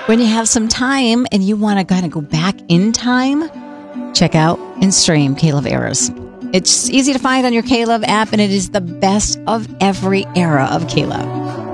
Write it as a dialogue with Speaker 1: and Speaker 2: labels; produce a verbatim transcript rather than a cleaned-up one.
Speaker 1: When you have some time and you want to kind of go back in time, check out and stream K-Love Eras. It's easy to find on your K-Love app, and it is the best of every era of K-Love.